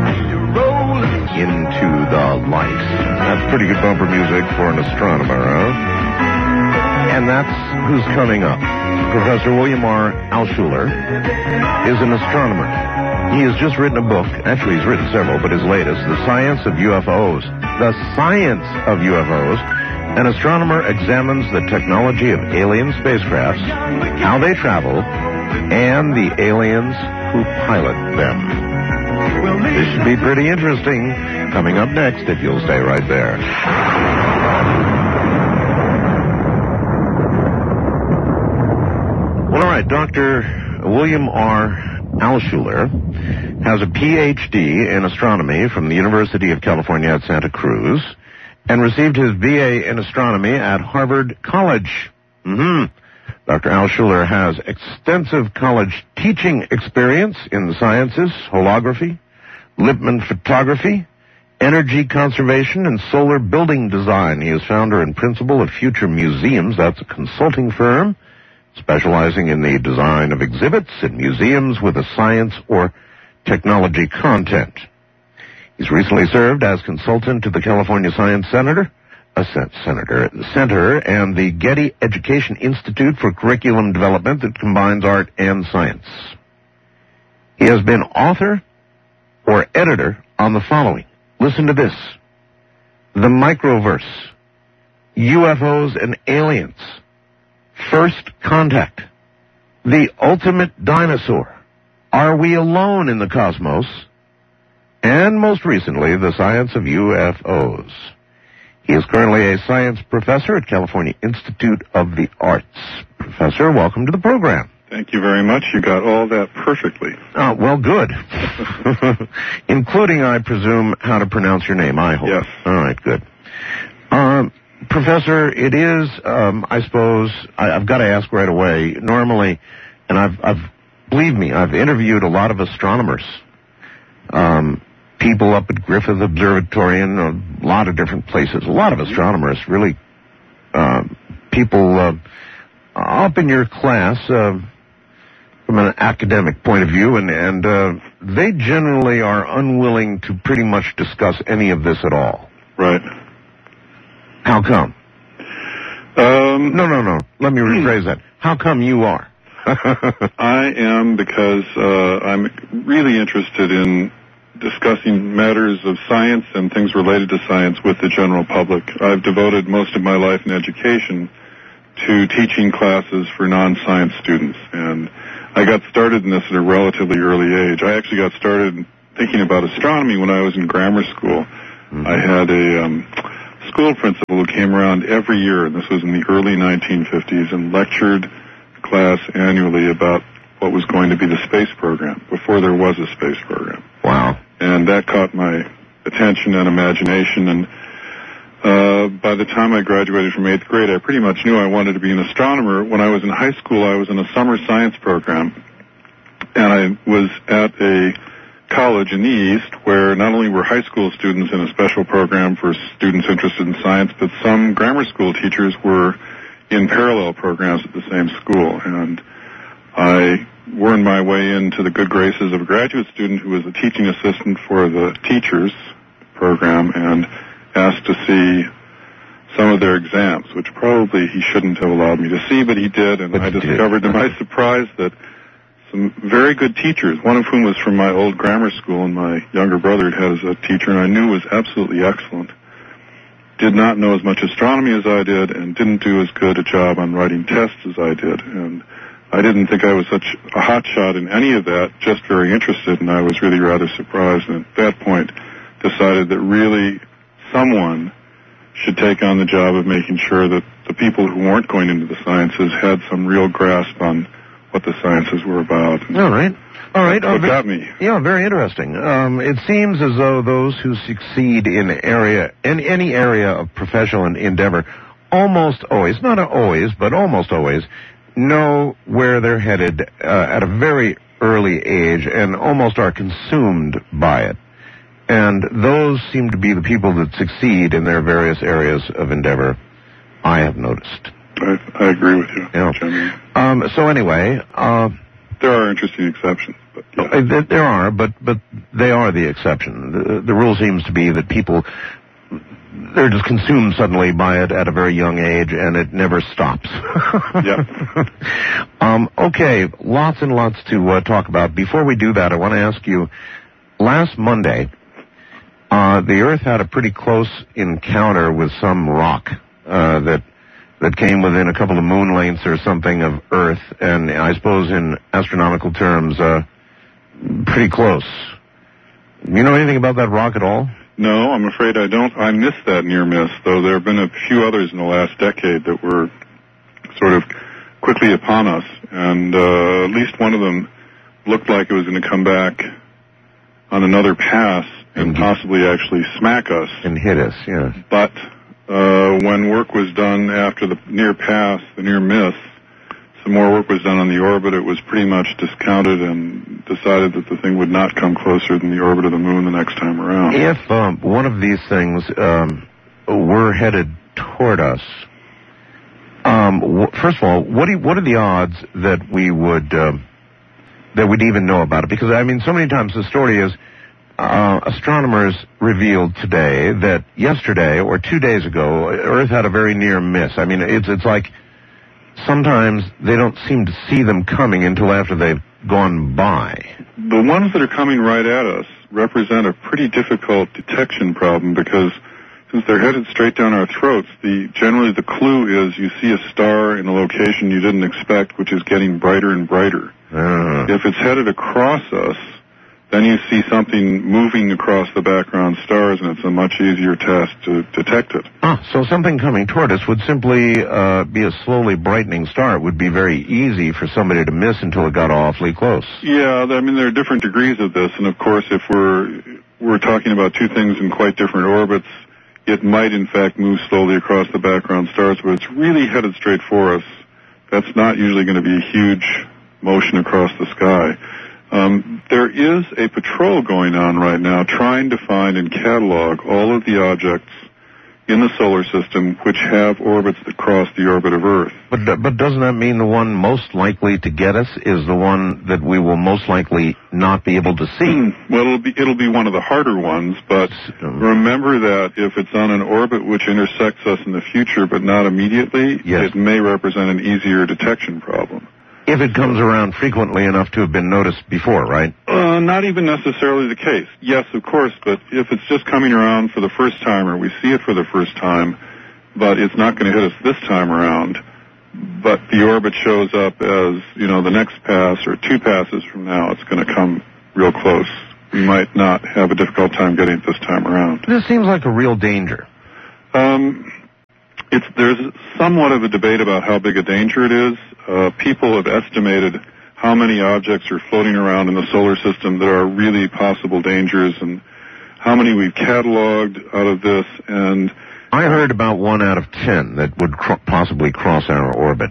Speaker 1: Into the Light. That's pretty good bumper music for an astronomer, huh? And that's who's coming up. Professor William R. Alschuler is an astronomer. He has just written a book. Actually, he's written several, but his latest, The Science of UFOs. The Science of UFOs. An astronomer examines the technology of alien spacecrafts, how they travel, and the aliens who pilot them. This should be pretty interesting. Coming up next, if you'll stay right there. Well, all right, Dr. William R. Alschuler has a Ph.D. in astronomy from the University of California at Santa Cruz and received his B.A. in astronomy at Harvard College. Dr. Alschuler has extensive college teaching experience in the sciences, holography, Lippmann photography, energy conservation, and solar building design. He is founder and principal of Future Museums. That's a consulting firm specializing in the design of exhibits in museums with a science or technology content. He's recently served as consultant to the California Science Center and the Getty Education Institute for curriculum development that combines art and science. He has been author or editor on the following. Listen to this. The Microverse, UFOs and Aliens, First Contact, The Ultimate Dinosaur, Are We Alone in the Cosmos, and most recently, The Science of UFOs. He is currently a science professor at California Institute of the Arts. Professor, welcome to the program.
Speaker 12: Thank you very much. You got all that perfectly.
Speaker 1: Oh, well, good. Including, I presume, how to pronounce your name, I hope.
Speaker 12: Yes.
Speaker 1: All right, good. Professor, it is, I suppose, I've got to ask right away, normally, and believe me, I've interviewed a lot of astronomers, people up at Griffith Observatory and a lot of different places, a lot of astronomers, really, people up in your class, from an academic point of view, and they generally are unwilling to pretty much discuss any of this at all.
Speaker 12: Right.
Speaker 1: How come? No. Let me rephrase that. How come you are?
Speaker 12: I am because I'm really interested in discussing matters of science and things related to science with the general public. I've devoted most of my life in education to teaching classes for non-science students, and I got started in this at a relatively early age. I actually got started thinking about astronomy when I was in grammar school. Mm-hmm. I had a school principal who came around every year, and this was in the early 1950s, and lectured the class annually about what was going to be the space program before there was a space program.
Speaker 1: Wow.
Speaker 12: And that caught my attention and imagination, and by the time I graduated from 8th grade, I pretty much knew I wanted to be an astronomer. When I was in high school, I was in a summer science program, and I was at a college in the East where not only were high school students in a special program for students interested in science, but some grammar school teachers were in parallel programs at the same school. And I wormed my way into the good graces of a graduate student who was a teaching assistant for the teachers program and asked to see some of their exams, which probably he shouldn't have allowed me to see, but he did, and I discovered to my surprise that some very good teachers, one of whom was from my old grammar school and my younger brother had as a teacher, and I knew was absolutely excellent, did not know as much astronomy as I did and didn't do as good a job on writing tests as I did. And I didn't think I was such a hotshot in any of that, just very interested, and I was really rather surprised, and at that point decided that really someone should take on the job of making sure that the people who weren't going into the sciences had some real grasp on what the sciences were about.
Speaker 1: All right.
Speaker 12: What got me.
Speaker 1: Yeah, very interesting. It seems as though those who succeed in any area of professional endeavor almost always, not always, but almost always, know where they're headed at a very early age and almost are consumed by it. And those seem to be the people that succeed in their various areas of endeavor, I have noticed.
Speaker 12: I agree with you.
Speaker 1: Yeah. So anyway...
Speaker 12: there are interesting exceptions. But yeah.
Speaker 1: There are, but they are the exception. The rule seems to be that people... they're just consumed suddenly by it at a very young age, and it never stops.
Speaker 12: Yeah.
Speaker 1: Okay, lots and lots to talk about. Before we do that, I want to ask you, last Monday, the Earth had a pretty close encounter with some rock that came within a couple of moon lengths or something of Earth, and I suppose in astronomical terms, pretty close. You know anything about that rock at all?
Speaker 12: No, I'm afraid I don't. I missed that near miss, though there have been a few others in the last decade that were sort of quickly upon us, and at least one of them looked like it was going to come back on another pass and possibly actually smack us.
Speaker 1: And hit us, yeah.
Speaker 12: But when work was done after the near pass, the near miss, some more work was done on the orbit. It was pretty much discounted and decided that the thing would not come closer than the orbit of the moon the next time around.
Speaker 1: If one of these things were headed toward us, first of all, what are the odds that we'd even know about it? Because I mean, so many times the story is astronomers revealed today that yesterday or 2 days ago, Earth had a very near miss. I mean, it's like sometimes they don't seem to see them coming until after they've gone by.
Speaker 12: The ones that are coming right at us represent a pretty difficult detection problem because since they're headed straight down our throats, generally the clue is you see a star in a location you didn't expect, which is getting brighter and brighter. If it's headed across us, then you see something moving across the background stars, and it's a much easier task to detect it.
Speaker 1: So something coming toward us would simply be a slowly brightening star. It would be very easy for somebody to miss until it got awfully close.
Speaker 12: Yeah, I mean, there are different degrees of this, and of course, if we're talking about two things in quite different orbits, it might, in fact, move slowly across the background stars, but it's really headed straight for us. That's not usually going to be a huge motion across the sky. There is a patrol going on right now trying to find and catalog all of the objects in the solar system which have orbits that cross the orbit of Earth.
Speaker 1: But doesn't that mean the one most likely to get us is the one that we will most likely not be able to see?
Speaker 12: Well, it'll be one of the harder ones, but remember that if it's on an orbit which intersects us in the future but not immediately, it may represent an easier detection problem.
Speaker 1: If it comes around frequently enough to have been noticed before, right?
Speaker 12: Not even necessarily the case. Yes, of course, but if it's just coming around for the first time, or we see it for the first time, but it's not going to hit us this time around, but the orbit shows up as, the next pass or 2 passes from now, it's going to come real close. We might not have a difficult time getting it this time around.
Speaker 1: This seems like a real danger.
Speaker 12: There's somewhat of a debate about how big a danger it is. People have estimated how many objects are floating around in the solar system that are really possible dangers, and how many we've cataloged out of this. And
Speaker 1: I heard about 1 out of 10 that would possibly cross our orbit.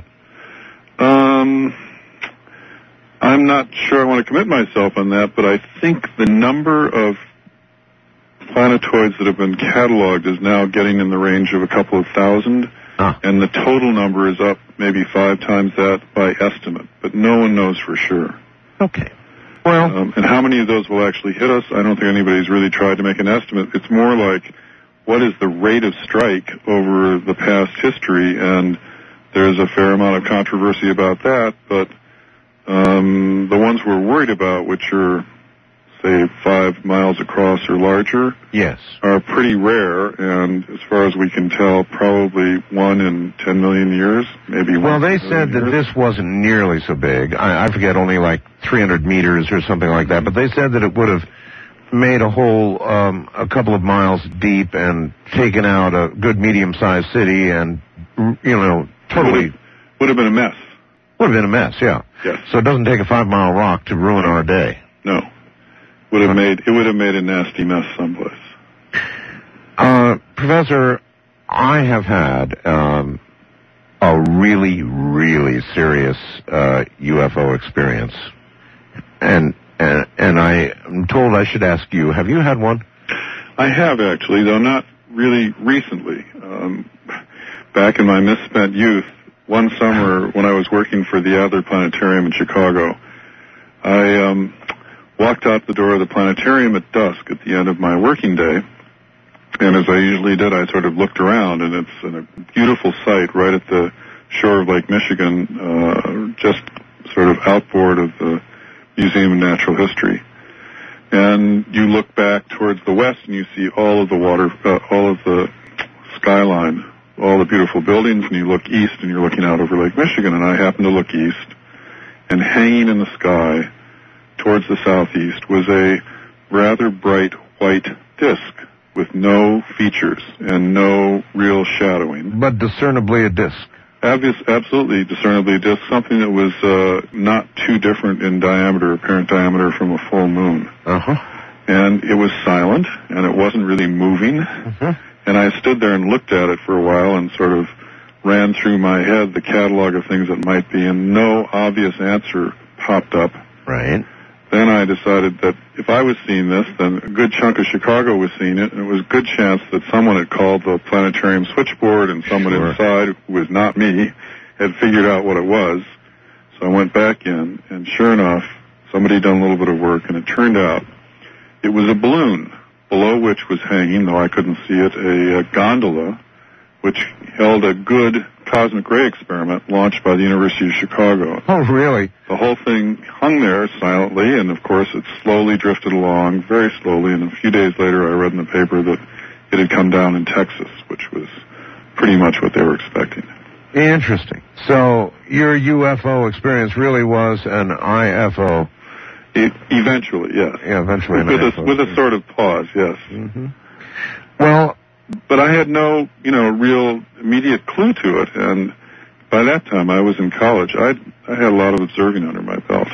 Speaker 12: I'm not sure I want to commit myself on that, but I think the number of planetoids that have been cataloged is now getting in the range of a couple of thousand, and the total number is up maybe 5 times that by estimate, but no one knows for sure.
Speaker 1: Okay. Well,
Speaker 12: and how many of those will actually hit us? I don't think anybody's really tried to make an estimate. It's more like, what is the rate of strike over the past history? And there's a fair amount of controversy about that, but the ones we're worried about, which are, say, 5 miles across or larger,
Speaker 1: yes,
Speaker 12: are pretty rare, and as far as we can tell, probably 1 in 10 million years, maybe 1.
Speaker 1: Well, they said that this wasn't nearly so big. I forget, only like 300 meters or something like that, but they said that it would have made a hole a couple of miles deep and taken out a good medium-sized city, and, totally...
Speaker 12: Would have been a mess.
Speaker 1: Would have been a mess, yeah.
Speaker 12: Yes.
Speaker 1: So it doesn't take a 5-mile rock to ruin our day.
Speaker 12: No. It would have made a nasty mess someplace.
Speaker 1: Professor, I have had a really, really serious UFO experience, and I am told I should ask you, have you had one?
Speaker 12: I have, actually, though not really recently. Back in my misspent youth, one summer when I was working for the Adler Planetarium in Chicago, I walked out the door of the planetarium at dusk at the end of my working day, and as I usually did, I sort of looked around, and it's a beautiful site right at the shore of Lake Michigan, just sort of outboard of the Museum of Natural History. And you look back towards the west, and you see all of the water, all of the skyline, all the beautiful buildings, and you look east, and you're looking out over Lake Michigan, and I happened to look east, and hanging in the sky towards the southeast was a rather bright white disk with no features and no real shadowing.
Speaker 1: But discernibly a disk.
Speaker 12: Absolutely discernibly a disk, something that was not too different in diameter, apparent diameter, from a full moon.
Speaker 1: Uh-huh.
Speaker 12: And it was silent, and it wasn't really moving.
Speaker 1: Uh-huh.
Speaker 12: And I stood there and looked at it for a while and sort of ran through my head the catalog of things that might be, and no obvious answer popped up.
Speaker 1: Right.
Speaker 12: Then I decided that if I was seeing this, then a good chunk of Chicago was seeing it, and it was a good chance that someone had called the planetarium switchboard, and someone inside, who was not me, had figured out what it was. So I went back in, and sure enough, somebody had done a little bit of work, and it turned out it was a balloon, below which was hanging, though I couldn't see it, a gondola, which held a good cosmic ray experiment launched by the University of Chicago.
Speaker 1: Oh, really?
Speaker 12: The whole thing hung there silently, and of course it slowly drifted along, very slowly, and a few days later I read in the paper that it had come down in Texas, which was pretty much what they were expecting.
Speaker 1: Interesting. So your UFO experience really was an IFO.
Speaker 12: Eventually, yes.
Speaker 1: Yeah, eventually.
Speaker 12: With a sort of pause, yes.
Speaker 1: Mm-hmm. Well,
Speaker 12: but I had no, real immediate clue to it, and by that time I was in college. I had a lot of observing under my belt.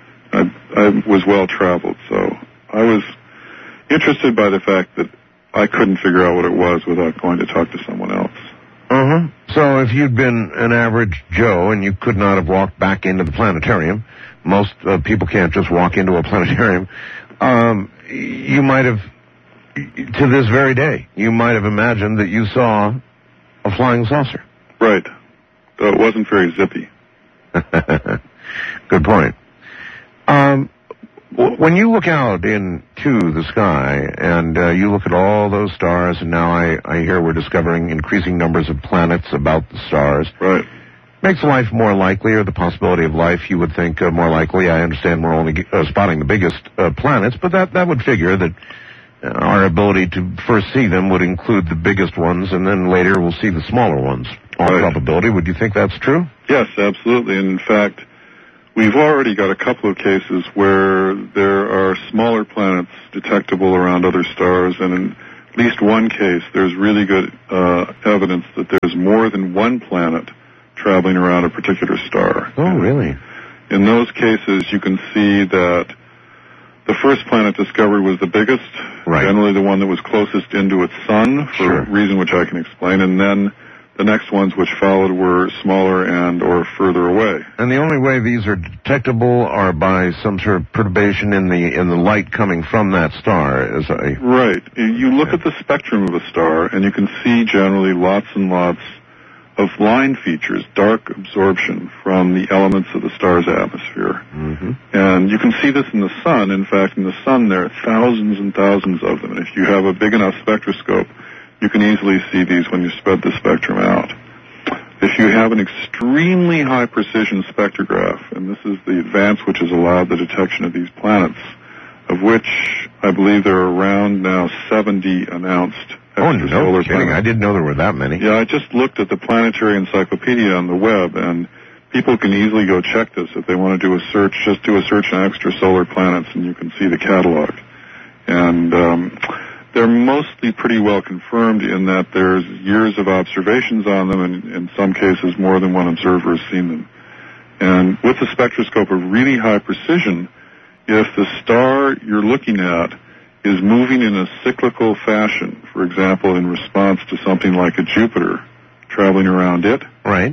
Speaker 12: I was well traveled, so I was interested by the fact that I couldn't figure out what it was without going to talk to someone else.
Speaker 1: Uh-huh. So if you'd been an average Joe and you could not have walked back into the planetarium, most people can't just walk into a planetarium, you might have, to this very day, you might have imagined that you saw a flying saucer.
Speaker 12: Right. Though it wasn't very zippy.
Speaker 1: Good point. When you look out into the sky and you look at all those stars, and now I hear we're discovering increasing numbers of planets about the stars.
Speaker 12: Right.
Speaker 1: Makes life more likely, or the possibility of life, you would think, more likely. I understand we're only spotting the biggest planets, but that would figure that our ability to first see them would include the biggest ones, and then later we'll see the smaller ones. All probability. Would you think that's true?
Speaker 12: Yes, absolutely. And in fact, we've already got a couple of cases where there are smaller planets detectable around other stars, and in at least one case, there's really good evidence that there's more than one planet traveling around a particular star.
Speaker 1: Oh, really?
Speaker 12: In those cases, you can see that the first planet discovered was the biggest, generally the one that was closest into its sun, for a reason which I can explain, and then the next ones which followed were smaller and or further away.
Speaker 1: And the only way these are detectable are by some sort of perturbation in the light coming from that star.
Speaker 12: Right. You look at the spectrum of a star, and you can see generally lots and lots of line features, dark absorption from the elements of the star's atmosphere.
Speaker 1: Mm-hmm.
Speaker 12: And you can see this in the sun. In fact, in the sun there are thousands and thousands of them. And if you have a big enough spectroscope, you can easily see these when you spread the spectrum out. If you have an extremely high precision spectrograph, and this is the advance which has allowed the detection of these planets, of which I believe there are around now 70 announced extrasolar planets.
Speaker 1: I didn't know there were that many.
Speaker 12: Yeah, I just looked at the Planetary Encyclopedia on the web, and people can easily go check this if they want to do a search. Just do a search on extrasolar planets, and you can see the catalog. And they're mostly pretty well confirmed in that there's years of observations on them, and in some cases more than one observer has seen them. And with a spectroscope of really high precision, if the star you're looking at is moving in a cyclical fashion, for example, in response to something like a Jupiter traveling around it,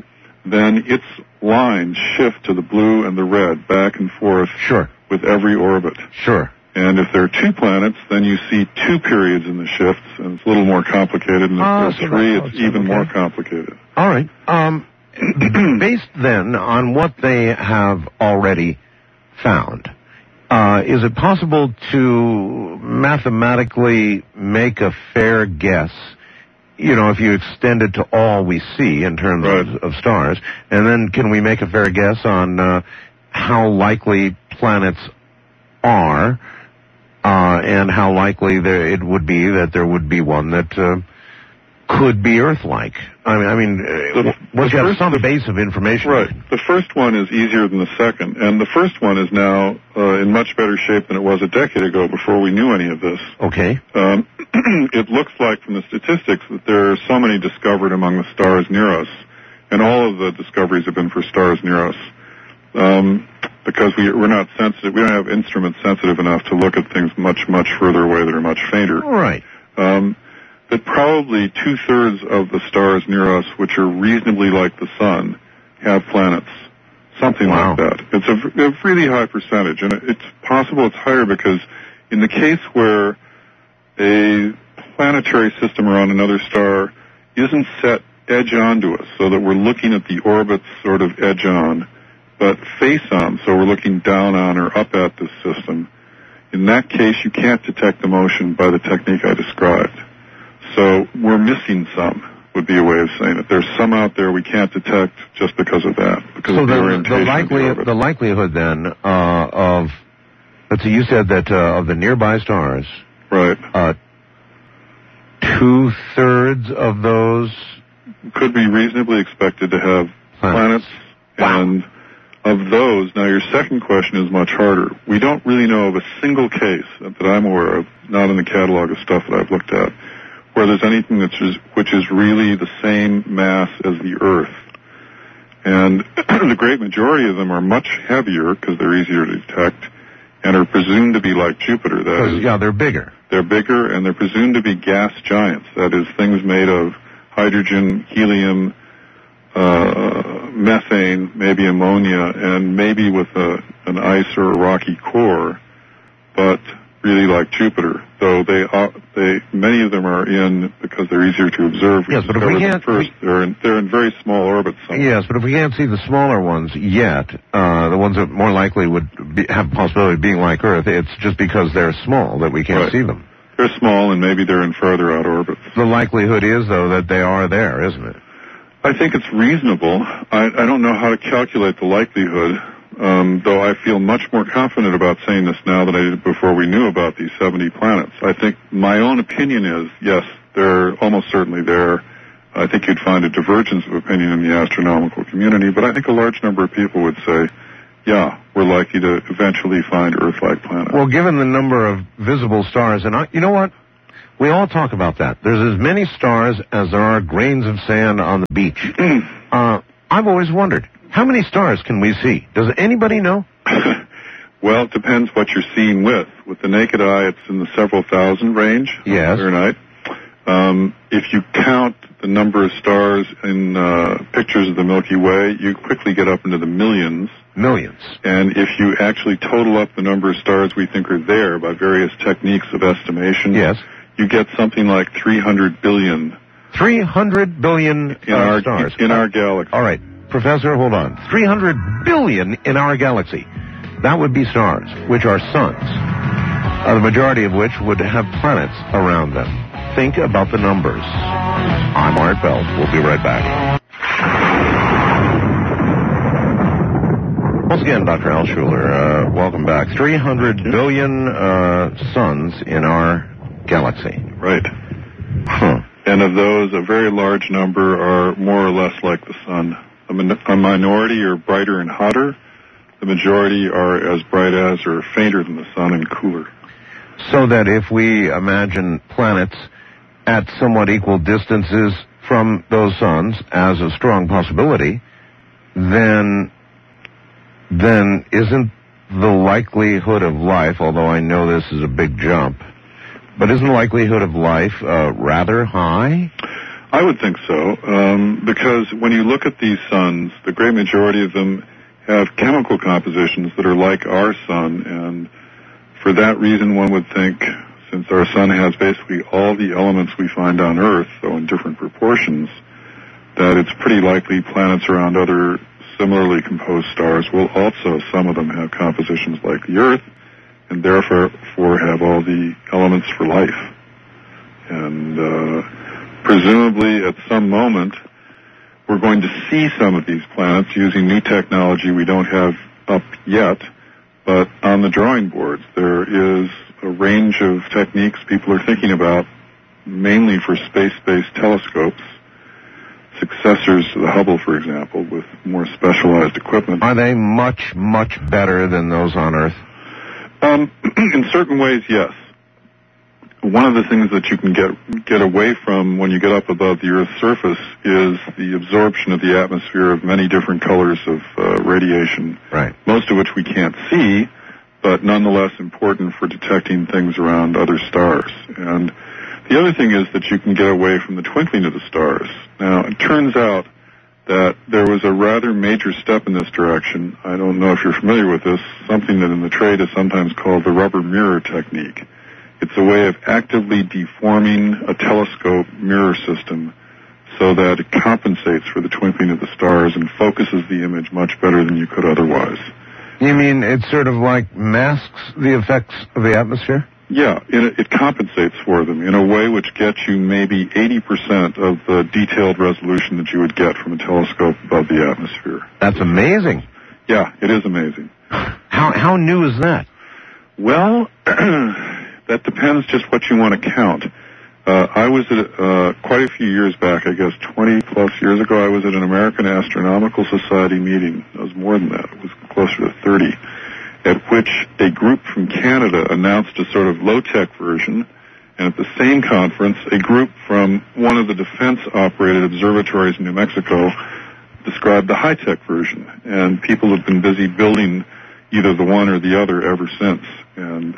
Speaker 12: then its lines shift to the blue and the red back and forth with every orbit. And if there are two planets, then you see two periods in the shifts, and it's a little more complicated. And if there are three, it's even more complicated.
Speaker 1: All right. Based then on what they have already found, is it possible to mathematically make a fair guess, you know, if you extend it to all we see in terms of stars, and then can we make a fair guess on how likely planets are, and how likely it would be that there would be one that could be Earth-like? I mean, once you have some base of information.
Speaker 12: Right. The first one is easier than the second, and the first one is now in much better shape than it was a decade ago before we knew any of this.
Speaker 1: Okay.
Speaker 12: It looks like from the statistics that there are so many discovered among the stars near us, and all of the discoveries have been for stars near us. Because we're not sensitive, we don't have instruments sensitive enough to look at things much, much further away that are much fainter.
Speaker 1: Right.
Speaker 12: That probably 2/3 of the stars near us, which are reasonably like the sun, have planets. Something like that. It's a really high percentage, and it's possible it's higher because in the case where a planetary system around another star isn't set edge on to us, so that we're looking at the orbits sort of edge on, but face on, so we're looking down on or up at this system, in that case you can't detect the motion by the technique I described. So we're missing some, would be a way of saying it. There's some out there we can't detect just because of that, because of the orientation of the orbit.
Speaker 1: The likelihood then of, let's see, you said that of the nearby stars,
Speaker 12: 2/3 of those could be reasonably expected to have planets. And of those, now your second question is much harder. We don't really know of a single case that I'm aware of, not in the catalog of stuff that I've looked at, where there's anything which is really the same mass as the Earth. And the great majority of them are much heavier because they're easier to detect and are presumed to be like Jupiter. That is,
Speaker 1: they're bigger.
Speaker 12: They're bigger, and they're presumed to be gas giants. That is, things made of hydrogen, helium, methane, maybe ammonia, and maybe with an ice or a rocky core, but really like Jupiter. Though many of them are in, because they're easier to observe.
Speaker 1: Yes, but if we can't
Speaker 12: first, they're in very small orbits.
Speaker 1: Yes, but if we can't see the smaller ones yet, the ones that more likely would have the possibility of being like Earth, it's just because they're small that we can't see them.
Speaker 12: They're small, and maybe they're in further out orbits.
Speaker 1: The likelihood is, though, that they are there, isn't it?
Speaker 12: I think it's reasonable. I don't know how to calculate the likelihood, though I feel much more confident about saying this now than I did before we knew about these 70 planets. I think my own opinion is, yes, they're almost certainly there. I think you'd find a divergence of opinion in the astronomical community, but I think a large number of people would say, yeah, we're likely to eventually find Earth-like planets.
Speaker 1: Well, given the number of visible stars, and you know what? We all talk about that. There's as many stars as there are grains of sand on the beach. I've always wondered, how many stars can we see? Does anybody know?
Speaker 12: Well, it depends what you're seeing with. With the naked eye, it's in the several thousand range per night. If you count the number of stars in pictures of the Milky Way, you quickly get up into the millions.
Speaker 1: Millions.
Speaker 12: And if you actually total up the number of stars we think are there by various techniques of estimation, you get something like 300 billion. 300 billion stars. In our galaxy.
Speaker 1: All right. Professor, hold on. 300 billion in our galaxy. That would be stars, which are suns, the majority of which would have planets around them. Think about the numbers. I'm Art Bell. We'll be right back. Once again, Dr. Al Schuler, welcome back. 300 billion suns in our galaxy.
Speaker 12: Right. And of those, a very large number are more or less like the sun. A minority are brighter and hotter. The majority are as bright as or fainter than the sun and cooler.
Speaker 1: So that if we imagine planets at somewhat equal distances from those suns as a strong possibility, then isn't the likelihood of life, although I know this is a big jump, but isn't the likelihood of life rather high?
Speaker 12: I would think so, because when you look at these suns, the great majority of them have chemical compositions that are like our sun, and for that reason one would think, since our sun has basically all the elements we find on Earth, though in different proportions, that it's pretty likely planets around other similarly composed stars will also, some of them have compositions like the Earth, and therefore have all the elements for life. And presumably at some moment we're going to see some of these planets using new technology we don't have up yet, but on the drawing boards there is a range of techniques people are thinking about, mainly for space-based telescopes, successors to the Hubble, for example, with more specialized equipment.
Speaker 1: Are they much, much better than those on Earth?
Speaker 12: In certain ways, yes. One of the things that you can get away from when you get up above the Earth's surface is the absorption of the atmosphere of many different colors of radiation, most of which we can't see, but nonetheless important for detecting things around other stars. And the other thing is that you can get away from the twinkling of the stars. Now, it turns out that there was a rather major step in this direction. I don't know if you're familiar with this, something that in the trade is sometimes called the rubber mirror technique. It's a way of actively deforming a telescope mirror system so that it compensates for the twinkling of the stars and focuses the image much better than you could otherwise.
Speaker 1: You mean it sort of like masks the effects of the atmosphere?
Speaker 12: Yeah, it compensates for them in a way which gets you maybe 80% of the detailed resolution that you would get from a telescope above the atmosphere.
Speaker 1: That's amazing.
Speaker 12: Yeah, it is amazing.
Speaker 1: How new is that?
Speaker 12: Well, that depends just what you want to count. I was at, quite a few years back, I guess 20 plus years ago, I was at an American Astronomical Society meeting. It was more than that. It was closer to 30. At which a group from Canada announced a sort of low-tech version, and at the same conference, a group from one of the defense-operated observatories in New Mexico described the high-tech version, and people have been busy building either the one or the other ever since. And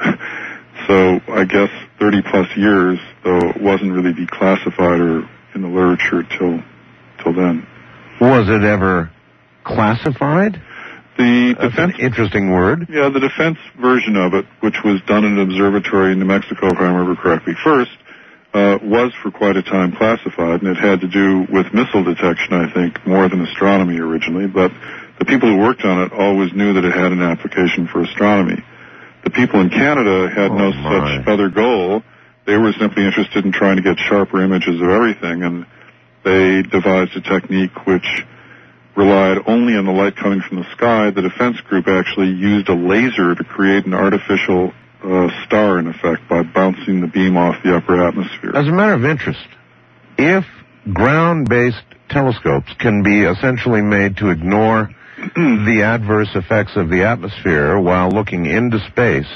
Speaker 12: so I guess 30-plus years, though it wasn't really declassified or in the literature till then.
Speaker 1: Was it ever classified? That's an interesting word.
Speaker 12: Yeah, the defense version of it, which was done in an observatory in New Mexico, if I remember correctly, first, was for quite a time classified, and it had to do with missile detection, I think, more than astronomy originally, but the people who worked on it always knew that it had an application for astronomy. The people in Canada had no such other goal. They were simply interested in trying to get sharper images of everything, and they devised a technique which relied only on the light coming from the sky. The defense group actually used a laser to create an artificial star, in effect, by bouncing the beam off the upper atmosphere.
Speaker 1: As a matter of interest, if ground-based telescopes can be essentially made to ignore the adverse effects of the atmosphere while looking into space,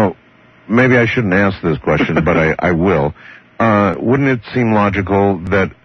Speaker 1: maybe I shouldn't ask this question, but I will. Wouldn't it seem logical that